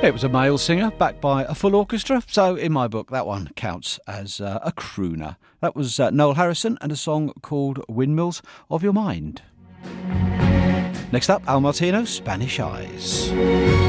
It was a male singer backed by a full orchestra, so in my book that one counts as a crooner. That was Noel Harrison and a song called Windmills of Your Mind. Next up, Al Martino, Spanish Eyes.